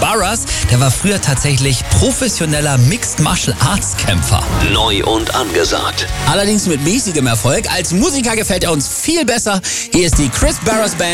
Barras, der war früher tatsächlich professioneller Mixed Martial Arts Kämpfer. Neu und angesagt. Allerdings mit mäßigem Erfolg. Als Musiker gefällt er uns viel besser. Hier ist die Chris Barras Band.